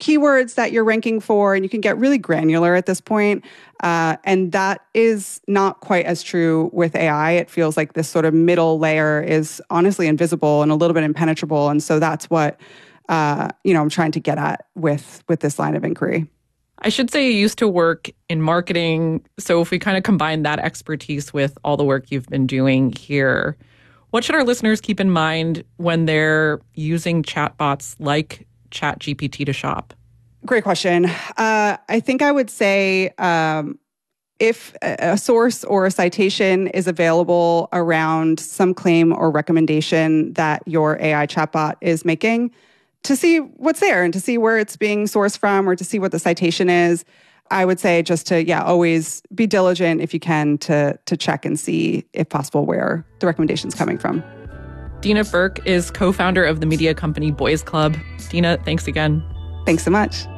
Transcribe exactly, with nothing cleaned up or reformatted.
keywords that you're ranking for, and you can get really granular at this point. Uh, and that is not quite as true with A I. It feels like this sort of middle layer is honestly invisible and a little bit impenetrable. And so that's what uh, you know I'm trying to get at with with this line of inquiry. I should say you used to work in marketing. So if we kind of combine that expertise with all the work you've been doing here, what should our listeners keep in mind when they're using chatbots like ChatGPT to shop? Great question. Uh, I think I would say um, if a source or a citation is available around some claim or recommendation that your A I chatbot is making, to see what's there and to see where it's being sourced from or to see what the citation is, I would say just to, yeah, always be diligent if you can to, to check and see, if possible, where the recommendation's coming from. Dina Burke is co-founder of the media company Boys Club. Dina, thanks again. Thanks so much.